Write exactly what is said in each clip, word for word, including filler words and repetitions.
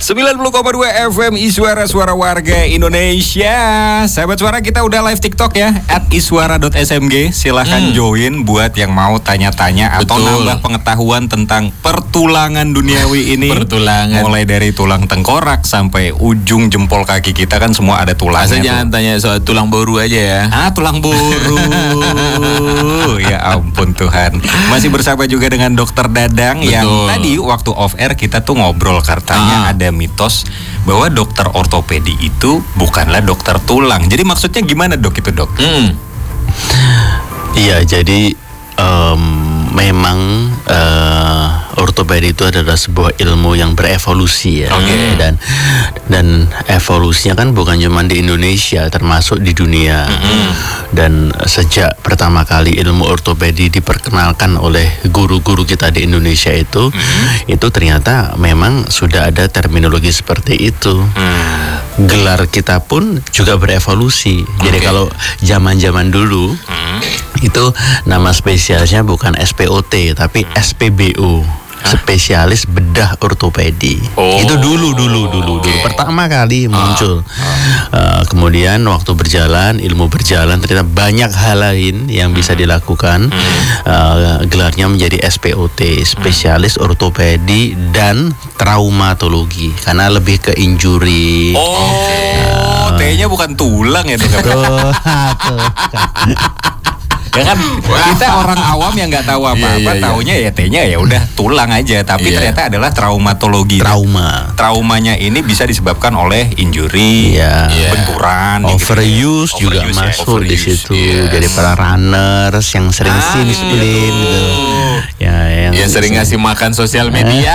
sembilan puluh koma dua F M Iswara, suara warga Indonesia. Sahabat suara, kita udah live TikTok ya, at iswara dot s m g. Silahkan hmm. join buat yang mau tanya-tanya atau Betul. nambah pengetahuan tentang pertulangan duniawi ini. Pertulangan. Mulai dari tulang tengkorak sampai ujung jempol kaki kita, kan semua ada tulangnya. Asal jangan tanya soal tulang boru aja ya. Ah, tulang boru. Ya ampun Tuhan. Masih bersama juga dengan Dokter Dadang. Betul. Yang tadi waktu off air kita tuh ngobrol, katanya Ah. ada mitos bahwa dokter ortopedi itu bukanlah dokter tulang. Jadi maksudnya gimana dok itu dok? Hmm. Iya, jadi um, memang uh, ortopedi itu adalah sebuah ilmu yang berevolusi ya. Oke. Dan dan evolusinya kan bukan cuma di Indonesia, termasuk di dunia. Mm-hmm. Dan sejak pertama kali ilmu ortopedi diperkenalkan oleh guru-guru kita di Indonesia itu, mm-hmm. itu ternyata memang sudah ada terminologi seperti itu. Mm. Gelar kita pun juga berevolusi. Jadi Oke. kalau zaman-zaman dulu, Mm. itu nama spesialisnya bukan S P O T tapi S P B O, spesialis bedah ortopedi. Oh. Itu dulu dulu dulu dulu Oke. pertama kali muncul. Uh, kemudian waktu berjalan, ilmu berjalan, ternyata banyak hal lain yang bisa dilakukan. Uh, gelarnya menjadi S P O T, spesialis ortopedi dan traumatologi, karena lebih ke injury. Oh, T-nya bukan tulang ya dok? Tuh, tuh. Ya kan kita orang awam yang nggak tahu apa-apa, Iya, iya, iya. taunya ya T-nya ya udah tulang aja, tapi Iya. ternyata adalah traumatologi. Trauma. Traumanya ini bisa disebabkan oleh injury, Iya. Iya. benturan, Overuse gitu. juga Overuse, ya. masuk di Overuse, situ. yes. Jadi para runners yang sering Ah, sin spleen gitu. gitu. Ya, yang Yang sering ngasih makan sosial media.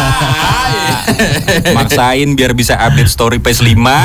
Maksain biar bisa update story P S lima.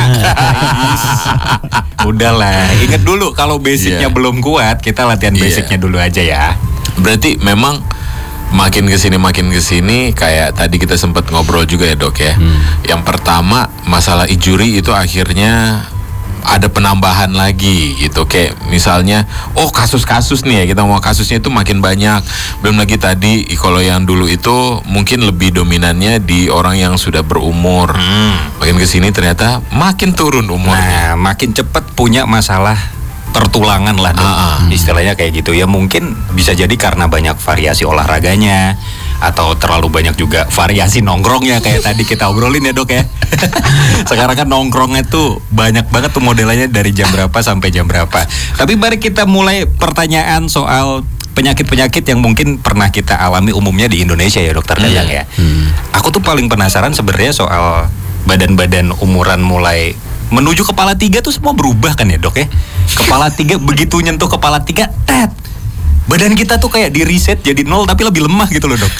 Udahlah, inget dulu kalau basicnya Iya. belum kuat, kita latihan Iya. basicnya dulu aja ya. Berarti memang makin kesini makin kesini kayak tadi kita sempat ngobrol juga ya dok ya. Yang pertama masalah injury itu akhirnya ada penambahan lagi gitu, kayak misalnya oh kasus-kasus nih ya, kita mau kasusnya itu makin banyak. Belum lagi tadi kalau yang dulu itu mungkin lebih dominannya di orang yang sudah berumur. Makin kesini ternyata makin turun umurnya. Nah, makin cepat punya masalah pertulangan lah dok. Ah, ah. Istilahnya kayak gitu ya. Mungkin bisa jadi karena banyak variasi olahraganya, atau terlalu banyak juga variasi nongkrongnya kayak tadi kita obrolin ya dok ya. Sekarang kan nongkrongnya tuh banyak banget tuh modelnya, dari jam berapa sampai jam berapa. Tapi mari kita mulai pertanyaan soal penyakit-penyakit yang mungkin pernah kita alami umumnya di Indonesia ya dokter Dadang ya. Aku tuh paling penasaran sebenarnya soal badan-badan umuran mulai menuju kepala tiga tuh semua berubah kan ya dok ya. Kepala tiga, begitu nyentuh kepala tiga, tet, badan kita tuh kayak di reset jadi nol tapi lebih lemah gitu loh dok.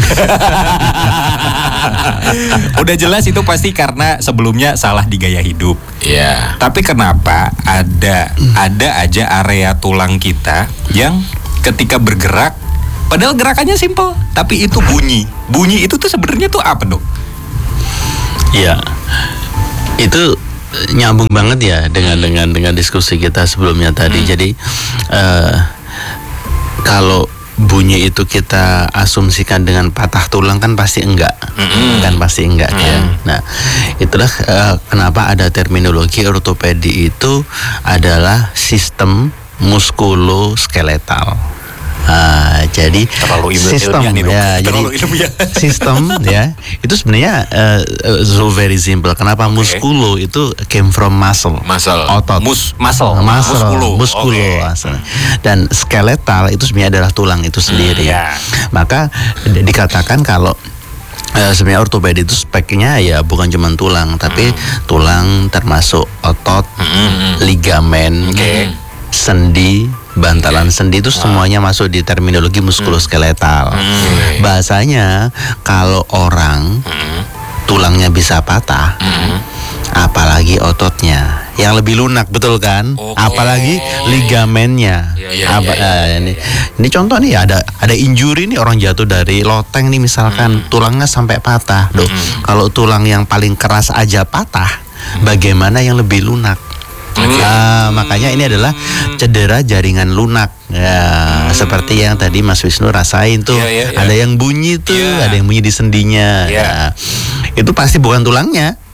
Udah jelas itu pasti karena sebelumnya salah di gaya hidup. Iya. Tapi kenapa ada ada aja area tulang kita yang ketika bergerak, padahal gerakannya simple, tapi itu bunyi. Bunyi itu tuh sebenarnya tuh apa dok? Iya. Itu eh, nyambung banget ya dengan dengan dengan diskusi kita sebelumnya tadi. Jadi eh, kalau bunyi itu kita asumsikan dengan patah tulang kan pasti enggak, kan pasti enggak ya. Nah, itulah eh, kenapa ada terminologi ortopedi itu adalah sistem muskuloskeletal. Ah, jadi Terlalu ilmu- sistem ilmiah nih, Dok. ya, Terlalu jadi ilmiah. sistem ya itu sebenarnya uh, uh, so very simple. Kenapa muskulo itu came from muscle, Muscle. otot, Mus, muscle, muscle, muskulo. muskulo Oke. asalnya. Dan skeletal itu sebenarnya adalah tulang itu sendiri. ya. Maka di- dikatakan kalau Uh, sebenarnya ortopedi itu speknya ya bukan cuma tulang, tapi tulang termasuk otot, ligamen, Oke. sendi, bantalan sendi itu semuanya masuk di terminologi muskuloskeletal. Bahasanya kalau orang tulangnya bisa patah, apalagi ototnya yang lebih lunak, betul kan? Oke. Apalagi ligamennya. Iya, iya, Apa- iya, eh, ini, ini contoh nih, ada ada injury nih, orang jatuh dari loteng nih misalkan, tulangnya sampai patah. Loh, kalau tulang yang paling keras aja patah, bagaimana yang lebih lunak? Ah, makanya ini adalah cedera jaringan lunak. Ya, seperti yang tadi Mas Wisnu rasain tuh. Iya, iya, iya. Ada yang bunyi tuh, Iya. ada yang bunyi di sendinya. Iya. Nah, itu pasti bukan tulangnya.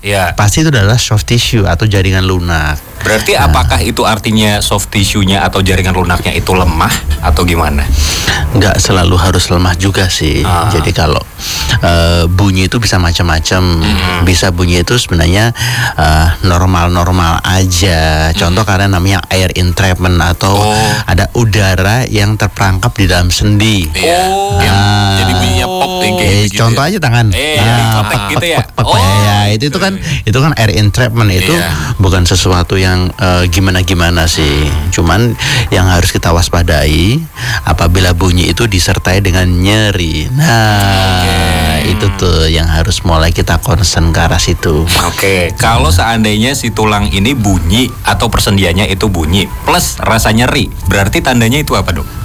Iya. pasti itu adalah soft tissue atau jaringan lunak. Berarti apakah itu artinya soft tissue-nya atau jaringan lunaknya itu lemah atau gimana? Nggak selalu harus lemah juga sih. Ah. Jadi kalau uh, bunyi itu bisa macam-macam. Mm-hmm. Bisa bunyi itu sebenarnya uh, normal-normal aja. Contoh Mm-hmm. karena namanya air entrapment atau Oh. ada udara yang terperangkap di dalam sendi. Iya. Ah. Yang jadi bunyinya pop nih kayak Eh, gitu contoh ya. aja tangan. Eh, yang dikotek gitu ya? pek, pek, pek, Oh, ya, itu itu kan itu kan air entrapment itu Iya. bukan sesuatu yang eh, gimana-gimana sih. Cuman yang harus kita waspadai apabila bunyi itu disertai dengan nyeri. Nah, itu tuh yang harus mulai kita concern ke arah situ. Oke, kalau seandainya si tulang ini bunyi atau persendiannya itu bunyi plus rasa nyeri, berarti tandanya itu apa, Dok?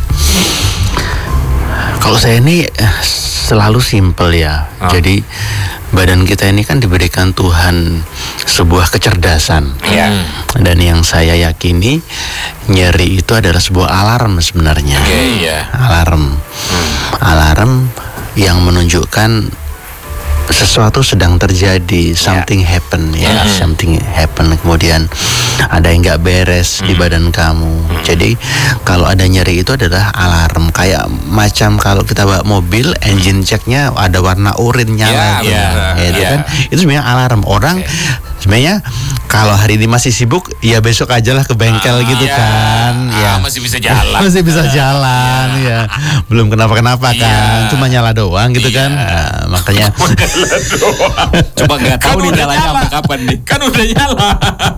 Kalau saya ini eh, selalu simpel ya. Ah. Jadi badan kita ini kan diberikan Tuhan sebuah kecerdasan. Iya. Dan yang saya yakini nyeri itu adalah sebuah alarm sebenarnya. Oke, iya. Alarm. Alarm yang menunjukkan sesuatu sedang terjadi, something happen ya, Mhm. something happen, kemudian ada yang nggak beres di badan kamu. Jadi kalau ada nyeri itu adalah alarm, kayak macam kalau kita bawa mobil, engine checknya ada warna urin nyala, Ya, tuh. benar. Ya, itu Ya. kan itu sebenarnya alarm. Orang sebenarnya kalau hari ini masih sibuk, ya besok aja lah ke bengkel gitu Iya. kan, ya Ah, masih bisa jalan. masih bisa jalan ya, belum kenapa-kenapa kan, Iya. cuma nyala doang gitu kan. Nah, makanya Coba nggak tahu Kan nih udah nyalanya nyala. sampai kapan nih. Kan udah nyala.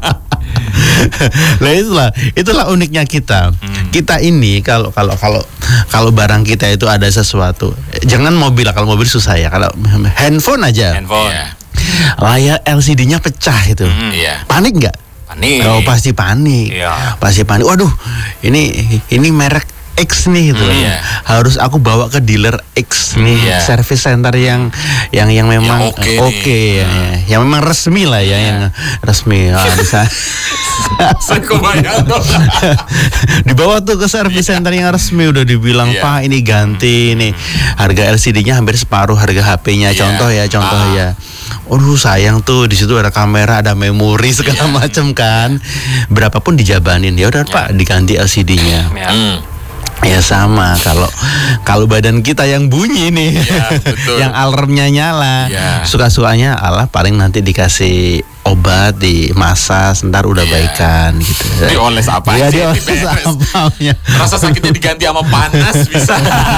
lah itulah itulah uniknya kita. Kita ini kalau kalau kalau kalau barang kita itu ada sesuatu, jangan mobil lah, kalau mobil susah ya. Kalau handphone aja, Handphone. Iya. layar L C D-nya pecah itu, Iya. panik nggak? Panik. Oh pasti panik, Iya. pasti panik. Waduh, ini ini merek X nih gitu. Iya. Harus aku bawa ke dealer X nih, Iya. service center yang yang yang memang Yang oke oke nih. ya, ya. yang memang resmi lah ya, yang resmi. Ah, bisa. Saya kebayang dong. Dibawa tuh ke service center yang resmi, udah dibilang, Iya. Pak ini ganti nih, harga L C D-nya hampir separuh harga H P-nya. Iya. Contoh ya, contoh Ah. ya. Aduh sayang tuh, di situ ada kamera, ada memori segala Iya. macam kan. Berapapun dijabanin, ya udah Pak diganti L C D-nya. Ya. Hmm. Ya sama kalau kalau badan kita yang bunyi nih, Ya, betul. yang alarmnya nyala, Ya. suka-sukanya Allah paling nanti dikasih obat, dimasas, ntar udah Ya. baikan gitu. Dioles apa Iya, aja, dioles diberes. apa-apanya. Rasa sakitnya diganti sama panas bisa.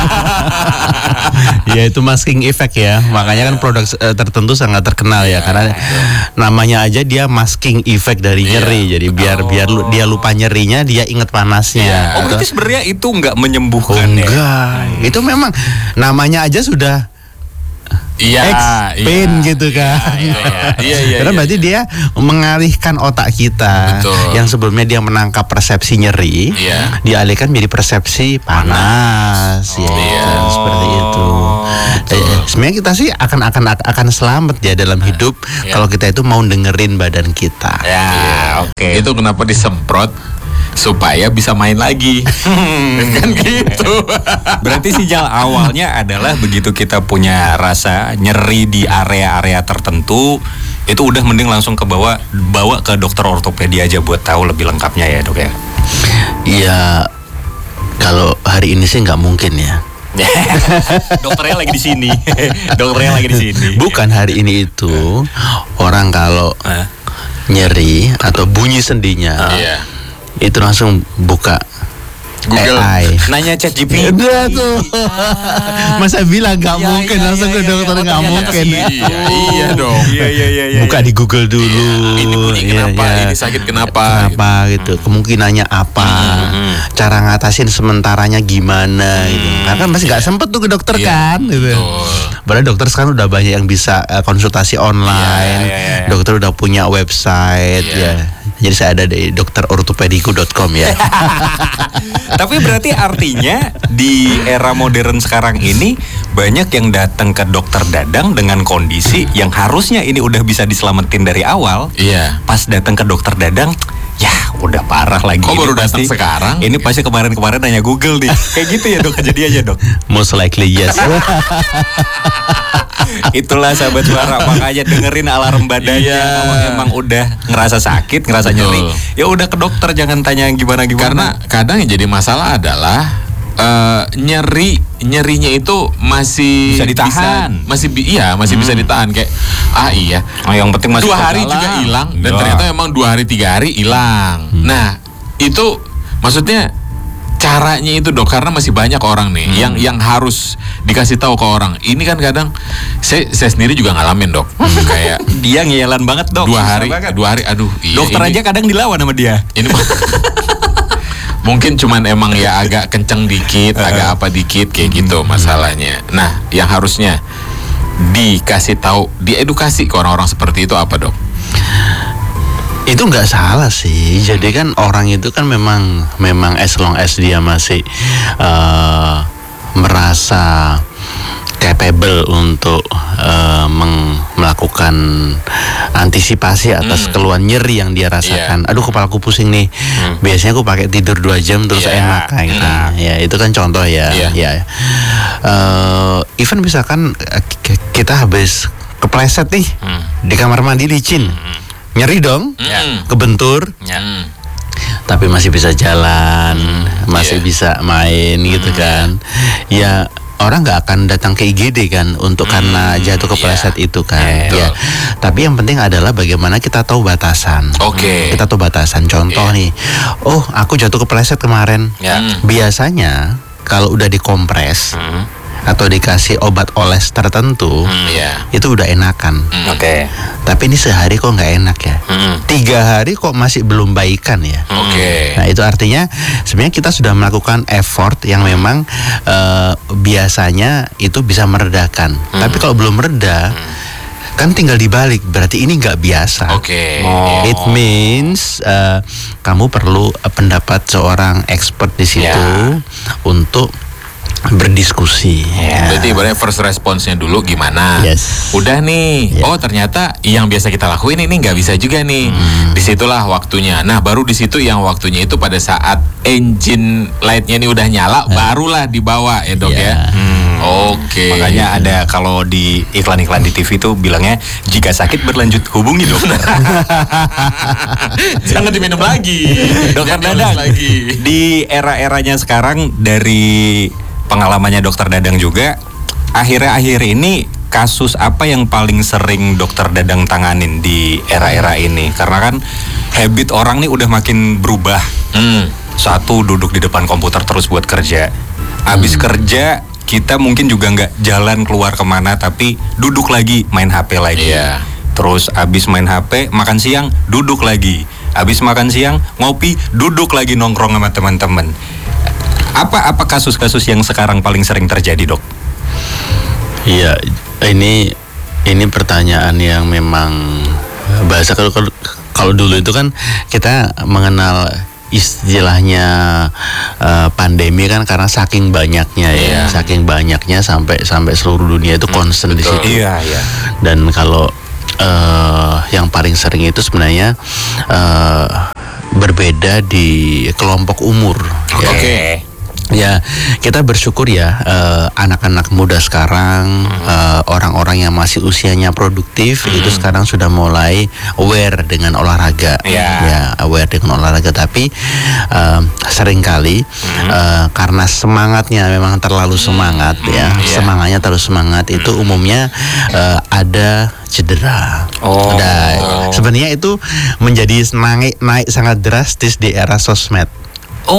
Ya itu masking effect ya, makanya kan produk eh, tertentu sangat terkenal ya, karena namanya aja dia masking effect dari Iya. nyeri, jadi biar biar lu- dia lupa nyerinya, dia inget panasnya. Iya. Oh, berarti sebenarnya itu nggak menyembuhkan Oh, ya? enggak, itu memang namanya aja sudah Iya, X iya. pain gitu kan. Iya, iya, iya. Karena iya, berarti iya. dia mengalihkan otak kita Betul. yang sebelumnya dia menangkap persepsi nyeri, Iya. dialihkan menjadi persepsi panas, ya Iya. kan, seperti itu. Eh, sebenarnya kita sih akan akan akan selamat ya dalam hidup Iya. kalau kita itu mau dengerin badan kita. Ya, oke. Itu kenapa disemprot supaya bisa main lagi. Kan gitu. Berarti sinyal awalnya adalah begitu kita punya rasa nyeri di area-area tertentu, itu udah mending langsung ke bawa bawa ke dokter ortopedi aja buat tahu lebih lengkapnya ya, Dok ya. Iya, kalau hari ini sih nggak mungkin ya. Dokternya lagi di sini. Dokternya lagi di sini. Bukan hari ini itu orang kalau Hah? nyeri atau bunyi sendinya Iya. itu langsung buka Google. A I. Nanya chat G P T. Udah tuh. Masa bilang nggak Iya, mungkin iya, langsung iya, ke iya, dokter, iya. nggak Oh, ternyata mungkin. sih. Iya, iya dong. Iya iya iya iya. Buka di Google dulu. Ini bunyi Iya, kenapa? iya. Ini sakit kenapa? Kenapa gitu? Kemungkinannya apa? Cara ngatasin sementaranya gimana? Gitu. Karena kan masih nggak sempet tuh ke dokter Iya, kan? Gitu. betul. Padahal dokter sekarang udah banyak yang bisa eh, konsultasi online. Iya, iya, iya. Dokter udah punya website Iya. ya. Jadi saya ada di dokter ortopediku dot com ya. Tapi berarti artinya di era modern sekarang ini banyak yang datang ke dokter dadang dengan kondisi yang harusnya ini udah bisa diselamatin dari awal. Iya. Pas datang ke dokter dadang, ya udah parah lagi. Kok Ini baru datang pasti- sekarang? Ini pasti kemarin-kemarin nanya Google nih. Kayak gitu ya, Dok. Jadi aja, Dok. Most likely yes. Itulah sahabat suara, makanya dengerin alarm badannya. Iya. Kalau emang udah ngerasa sakit, ngerasa Betul. nyeri, ya udah ke dokter, jangan tanya gimana gimana. Karena kadang yang jadi masalah adalah eh, nyeri nyerinya itu masih Bisa ditahan. bisa- masih bi- iya masih bisa ditahan kayak ah iya oh, yang penting masih dua hari berjalan. juga hilang dan Iya. ternyata emang dua hari tiga hari hilang. Nah itu maksudnya caranya itu dok, karena masih banyak orang nih yang yang harus dikasih tahu ke orang. Ini kan kadang saya saya sendiri juga ngalamin dok, kayak Dia ngeyelan banget dok. dua susah hari banget. dua hari aduh iya, Dokter ini- aja kadang dilawan sama dia. ini mungkin cuman emang ya agak kenceng dikit, agak apa dikit kayak gitu masalahnya. Nah, yang harusnya dikasih tahu, diedukasi ke orang-orang seperti itu apa, Dok? Itu nggak salah sih. Jadi kan orang itu kan memang memang as long as dia masih eh, merasa capable untuk eh, meng- melakukan antisipasi atas keluhan nyeri yang dia rasakan. Aduh, kepalaku pusing nih. Biasanya aku pakai tidur dua jam terus Iya. enak kayak gitu. Ya, itu kan contoh ya. Iya. Ya. Eh, even misalkan eh, k- kita habis kepleset nih di kamar mandi licin. Nyeri dong, Hmm. kebentur, Hmm. tapi masih bisa jalan, masih iya. bisa main gitu kan. Ya orang nggak akan datang ke I G D kan untuk karena jatuh kepleset iya. itu kan. Betul. Ya. Tapi yang penting adalah bagaimana kita tahu batasan. Oke. Kita tahu batasan. Contoh nih, oh aku jatuh kepleset kemarin. Ya. Hmm. Biasanya kalau udah dikompres atau dikasih obat oles tertentu, Hmm, iya. itu udah enakan. Oke. Tapi ini sehari kok nggak enak ya. Hmm. Tiga hari kok masih belum baikan ya. Oke. Nah itu artinya sebenarnya kita sudah melakukan effort yang memang eh, biasanya itu bisa meredakan. Tapi kalau belum mereda, kan tinggal dibalik. Berarti ini nggak biasa. Oke. Oh. It means eh, kamu perlu eh, pendapat seorang expert di situ Ya. untuk berdiskusi. Ya. Berarti ibaratnya first response-nya dulu gimana? Yes. Udah nih. Ya. Oh, ternyata yang biasa kita lakuin ini nggak bisa juga nih. Disitulah waktunya. Nah, baru di situ yang waktunya itu pada saat engine light-nya ini udah nyala, barulah dibawa ya, Dok Ya. ya. Oke. Makanya ada kalau di iklan-iklan di T V itu bilangnya jika sakit berlanjut hubungi dokter. jangan diminum lagi. Dokter Jangan Dadang, lagi. di era-eranya sekarang dari pengalamannya Dokter Dadang juga, akhir-akhir ini kasus apa yang paling sering Dokter Dadang tanganin di era-era ini? Karena kan habit orang nih udah makin berubah. Hmm. Satu, duduk di depan komputer terus buat kerja. Abis kerja kita mungkin juga nggak jalan keluar kemana, tapi duduk lagi main H P lagi. Iya. Terus abis main H P, makan siang, duduk lagi. Abis makan siang, ngopi, duduk lagi nongkrong sama teman-teman. Apa apa kasus-kasus yang sekarang paling sering terjadi, Dok? Iya, ini ini pertanyaan yang memang bahasa kalau kalau- kalau dulu itu kan kita mengenal istilahnya eh, pandemi kan karena saking banyaknya ya, Iya. saking banyaknya sampai sampai seluruh dunia itu concern di betul. situ. Iya, iya. Dan kalau eh, yang paling sering itu sebenarnya eh, berbeda di kelompok umur. ya. Oke. Ya, kita bersyukur ya eh, anak-anak muda sekarang, eh, orang-orang yang masih usianya produktif itu sekarang sudah mulai aware dengan olahraga. Iya. Ya, aware dengan olahraga. Tapi eh, seringkali eh, karena semangatnya memang terlalu semangat ya, iya. semangatnya terlalu semangat itu umumnya eh, ada cedera. Oh. Nah, sebenarnya itu menjadi naik naik sangat drastis di era sosmed. Oh.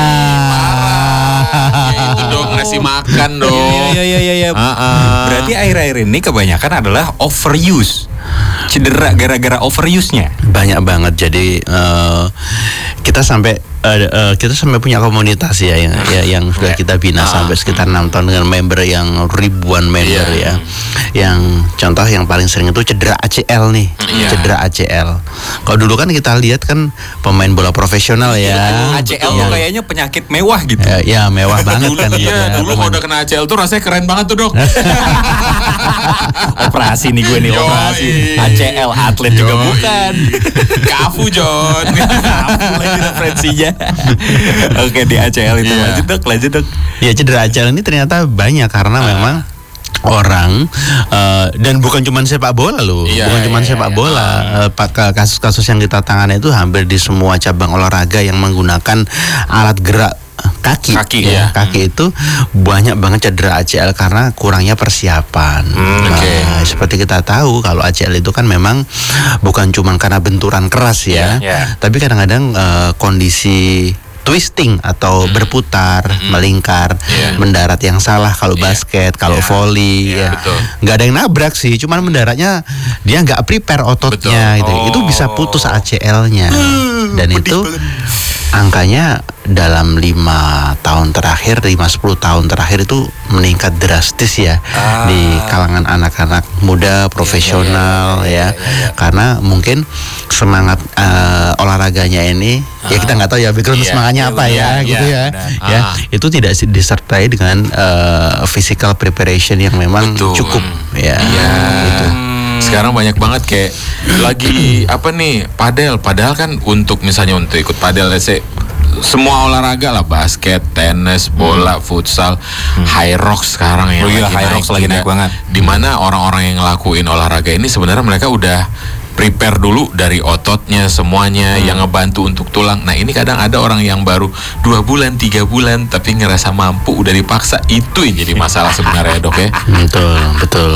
Nah, itu dong ngasih makan dong. Iya, iya, iya, iya. Ah-ah. Berarti akhir-akhir ini kebanyakan adalah overuse. Cedera gara-gara overuse-nya. banyak banget. Jadi eh, kita sampai eh, eh, kita sampai punya komunitas ya yang ya, yang sudah kita bina sampai sekitar enam tahun dengan member yang ribuan member Iya. ya. Yang contoh yang paling sering itu cedera A C L nih. Iya. Cedera A C L. Kalau dulu kan kita lihat kan pemain bola profesional ya. A C L tuh Yang- kayaknya penyakit mewah gitu. ya, ya mewah banget Dulu, kan gitu iya, ya, dulu pemain. kalau udah kena A C L tuh rasanya keren banget tuh, Dok. Operasi nih gue nih, Yoi. operasi. A C L atlet juga Yoi. bukan. Kafu, John. Apa lagi referensinya? Oke, di A C L itu Iya. lanjut, Dok, lanjut, Dok. Ya cedera A C L ini ternyata banyak karena memang orang uh, dan bukan cuma sepak bola loh, Iya, bukan cuma iya, sepak iya. bola. Uh, pak- kasus-kasus yang kita tangani itu hampir di semua cabang olahraga yang menggunakan alat gerak kaki, Kaki, ya. ya. Kaki itu banyak banget cedera A C L karena kurangnya persiapan. Hmm, Nah, oke. seperti kita tahu kalau A C L itu kan memang bukan cuma karena benturan keras ya, Iya, iya. tapi kadang-kadang uh, kondisi twisting atau berputar, melingkar, Iya. mendarat yang salah kalau Iya. basket, kalau Iya. volley, Iya, ya. betul. Nggak ada yang nabrak sih, cuman mendaratnya dia nggak prepare ototnya, Betul. gitu. Itu bisa putus A C L-nya, dan itu angkanya dalam lima tahun terakhir, lima sepuluh tahun terakhir itu meningkat drastis ya Ah. di kalangan anak-anak muda profesional iya, iya, ya, iya, iya. karena mungkin semangat eh, olahraganya ini ya kita nggak tahu ya background Iya, semangatnya iya, apa benar, ya, iya, gitu ya, benar. ya Ah. itu tidak si- disertai dengan eh, physical preparation yang memang Betul. cukup ya. Iya. Gitu. Sekarang banyak banget kayak lagi apa nih padel, padahal kan untuk misalnya untuk ikut padel, let's say semua olahraga lah, basket, tenis, bola, futsal, high rock sekarang yang Oh iya, lagi high rocks lagi naik banget. Dimana orang-orang yang ngelakuin olahraga ini sebenarnya mereka udah prepare dulu dari ototnya semuanya yang ngebantu untuk tulang. Nah ini kadang ada orang yang baru dua bulan, tiga bulan tapi ngerasa mampu udah dipaksa, itu yang jadi masalah sebenarnya dok ya. Betul, betul.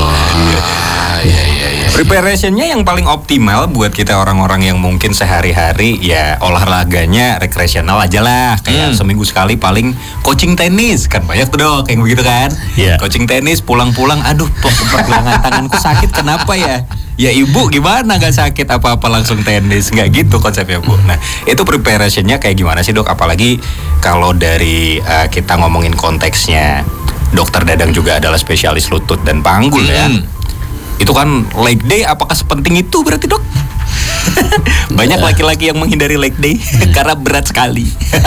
Ah, iya iya iya. Preparationnya yang paling optimal buat kita orang-orang yang mungkin sehari-hari ya olahraganya rekreasional aja lah, kayak Hmm. seminggu sekali paling coaching tenis, kan banyak tuh dok yang begitu kan. Iya. Coaching tenis pulang-pulang, aduh pe- pergelangan tanganku sakit kenapa ya? Ya ibu gimana gak sakit apa-apa langsung tenis, nggak gitu konsepnya bu. Nah itu preparationnya kayak gimana sih dok? Apalagi kalau dari uh, kita ngomongin konteksnya, dokter Dadang juga adalah spesialis lutut dan panggul ya. Hmm. Itu kan leg day, apakah sepenting itu berarti dok? Banyak laki-laki yang menghindari leg day karena berat sekali.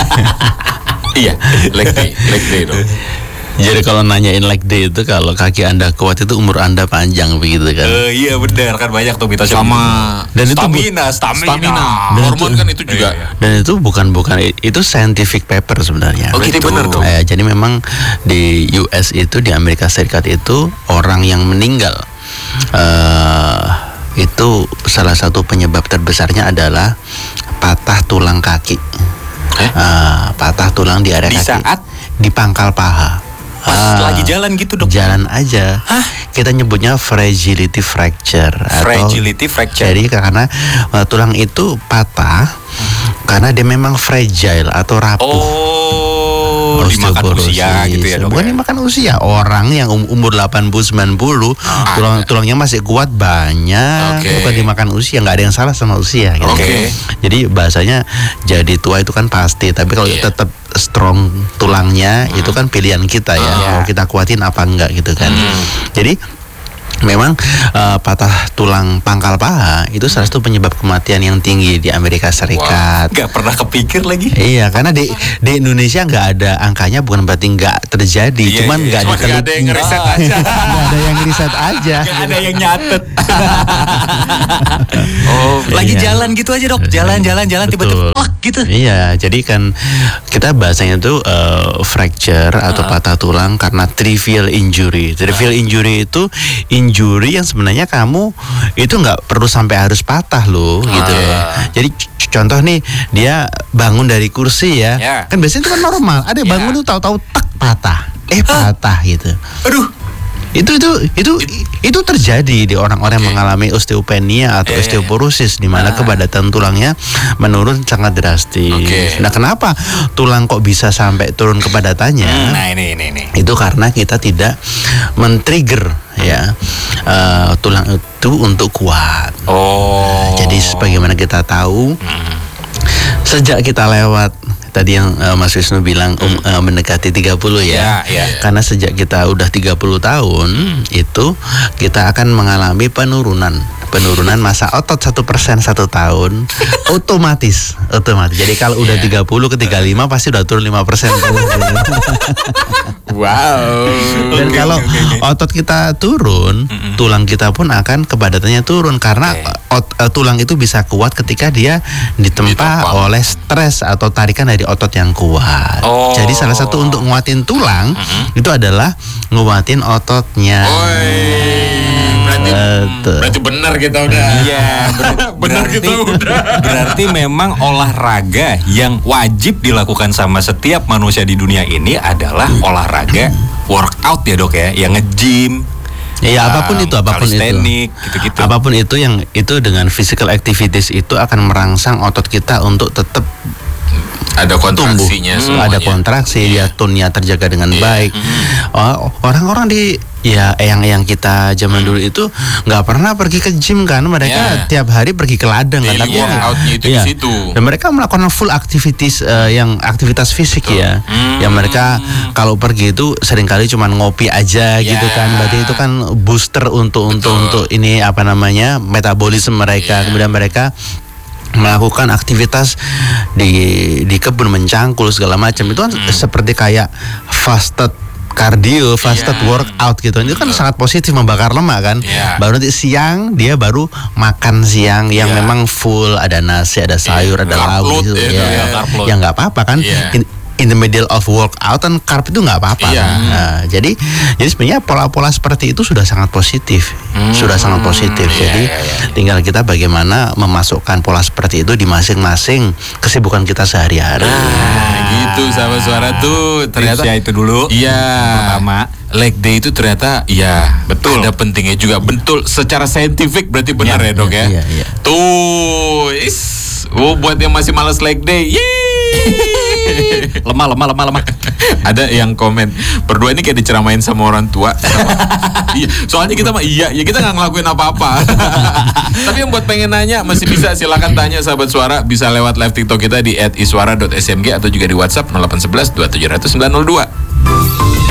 Iya, leg day, leg day dong. Jadi kalau nanyain leg day itu kalau kaki Anda kuat itu umur Anda panjang begitu kan. Eh, iya benar kan banyak tuh mitos Sama Dan itu bu- stamina, stamina, stamina, Dan hormon itu- kan itu juga. Iya, iya. Dan itu bukan bukan itu scientific paper sebenarnya. Oh gitu Betul. bener dong. Eh, jadi memang di U S itu, di Amerika Serikat itu orang yang meninggal eh itu salah satu penyebab terbesarnya adalah patah tulang kaki. Eh? Eh, patah tulang di area Di kaki. saat? Di pangkal paha. Pas Ah, lagi jalan gitu dok. Jalan aja. Hah? Kita nyebutnya fragility fracture. atau- Fragility fracture. Jadi karena uh, tulang itu patah karena dia memang fragile atau rapuh. Oh, dimakan usia gitu ya dok. Bukan ya? dimakan usia. Orang yang um- umur delapan puluh sembilan puluh tulang tulangnya masih kuat banyak. Oke. Bukan dimakan usia, nggak ada yang salah sama usia gitu. Oke. Jadi bahasanya jadi tua itu kan pasti, tapi kalau Iya. tetap strong tulangnya itu kan pilihan kita ya. Iya. Mau kita kuatin apa enggak gitu kan. Hmm. Jadi memang uh, patah tulang pangkal paha itu salah satu penyebab kematian yang tinggi di Amerika Serikat. Nggak pernah kepikir lagi. Iya, karena di di Indonesia nggak ada angkanya, bukan berarti nggak terjadi, Iya, cuman iya, nggak Cuma nggak ada yang ngeriset Ah, aja. nggak ada yang ngeriset aja. Nggak ada yang nyatet. Oh, Lagi Iya. jalan gitu aja dok. Jalan-jalan jalan Betul. tiba-tiba wah gitu. Iya, jadi kan kita bahasanya itu uh, fracture atau patah tulang karena trivial injury. Trivial injury itu injury yang sebenarnya kamu itu nggak perlu sampai harus patah loh, gitu. Jadi c- contoh nih, dia bangun dari kursi ya, Ya. kan biasanya itu kan normal. Ada yang Ya. bangun tuh tahu-tahu tak patah, eh patah gitu. Aduh. Itu itu itu itu terjadi di orang-orang yang mengalami osteopenia atau Iya, iya, osteoporosis, di mana Ah. kepadatan tulangnya menurun sangat drastis. Oke. Nah, kenapa tulang kok bisa sampai turun kepadatannya? Nah ini ini ini. Itu karena kita tidak men-trigger ya eh, tulang itu untuk kuat. Oh. Jadi sebagaimana kita tahu, Hmm. sejak kita lewat tadi yang eh, Mas Wisnu bilang um, eh, mendekati tiga puluh ya. Ya, ya. Karena sejak kita udah tiga puluh tahun itu kita akan mengalami penurunan penurunan massa otot satu persen satu tahun, otomatis, otomatis. Jadi kalau udah tiga puluh ke tiga puluh lima pasti udah turun lima persen. Wow. Dan Oke, kalau oke, oke. otot kita turun, tulang kita pun akan kepadatannya turun karena Oke. ot- eh, tulang itu bisa kuat ketika dia ditempa Ditempa. oleh stres atau tarikan dari otot yang kuat. Oh. Jadi salah satu untuk nguatin tulang itu adalah nguatin ototnya. Oi, berarti Betul. berarti benar kita udah. Iya, ber- Benar berarti, kita udah. berarti memang olahraga yang wajib dilakukan sama setiap manusia di dunia ini adalah olahraga workout ya dok ya, yang nge-gym. Ya um, apapun itu, apapun itu, calisthenic, gitu-gitu. apapun itu yang itu dengan physical activities itu akan merangsang otot kita untuk tetap Ada tumbuh, kontraksinya Hmm, semuanya. ada kontraksi, dia tone-nya terjaga dengan Iya. baik. Oh, orang-orang di ya eyang-eyang kita zaman dulu itu nggak pernah pergi ke gym kan, mereka Ya. tiap hari pergi ke ladang kan. Daily Tapi workout-nya itu di iya. situ. Dan mereka melakukan full activities eh, yang aktivitas fisik ya. Hmm. Yang mereka kalau pergi itu seringkali cuma ngopi aja gitu Ya. kan. Berarti itu kan booster untuk untuk Betul. untuk ini apa namanya metabolisme mereka. Iya. Kemudian mereka melakukan aktivitas di di kebun mencangkul segala macam itu kan seperti kayak fasted cardio, fasted Iya. workout gitu. Itu kan sangat positif membakar lemak kan. Iya. Baru nanti siang dia baru makan siang yang Iya. memang full, ada nasi, ada sayur, ada Carb lauk load gitu. itu Ya, ya, carb load. ya nggak apa-apa kan. Iya. In, in the middle of workout kan carb itu nggak apa-apa. Iya. kan. Nah, jadi jadi sebenarnya pola-pola seperti itu sudah sangat positif, sudah sangat positif. iya, Jadi iya, iya. tinggal kita bagaimana memasukkan pola seperti itu di masing-masing kesibukan kita sehari-hari. Nah, gitu sahabat suara tuh ternyata Tipsnya itu dulu. Iya. Pertama. Leg day itu ternyata ya betul ada pentingnya juga, betul secara saintifik berarti benar Iya, ya dok ya. iya, iya. Tuh, is, oh buat yang masih malas leg day, yeay. Lemah, lemah, lemah, lemah. Ada yang komen berdua ini kayak diceramain sama orang tua. Iya, soalnya kita mah iya, ya kita nggak ngelakuin apa-apa. Tapi yang buat pengen nanya masih bisa silakan tanya sahabat suara, bisa lewat live TikTok kita di et iswara dot s m g atau juga di WhatsApp nol delapan satu satu dua tujuh nol nol sembilan nol dua.